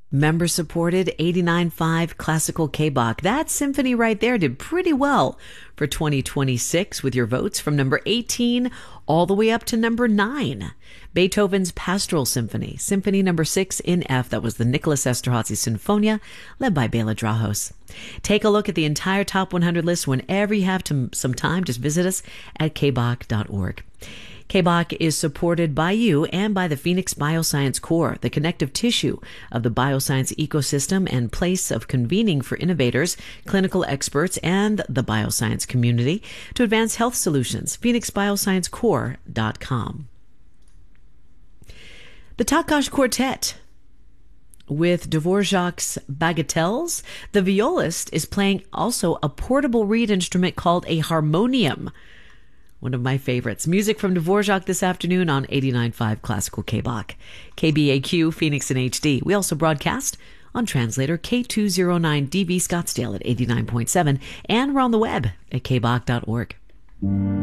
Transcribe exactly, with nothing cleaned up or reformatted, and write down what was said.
Member-supported eighty-nine point five classical K-Bach. That symphony right there did pretty well for twenty twenty-six with your votes from number eighteen all the way up to number nine. Beethoven's Pastoral Symphony, Symphony number six in F. That was the Nicholas Esterhazy Sinfonia, led by Bela Drahos. Take a look at the entire Top one hundred list whenever you have to, some time. Just visit us at k bach dot org. K-Bach is supported by you and by the Phoenix Bioscience Core, the connective tissue of the bioscience ecosystem and place of convening for innovators, clinical experts, and the bioscience community to advance health solutions. phoenix bioscience core dot com. The Takash Quartet with Dvorak's Bagatelles. The violist is playing also a portable reed instrument called a harmonium. One of my favorites. Music from Dvorak this afternoon on eighty-nine point five Classical K-Bach. K B A Q, Phoenix in H D. We also broadcast on translator K two oh nine D B Scottsdale at eighty-nine point seven, and we're on the web at k bach dot org.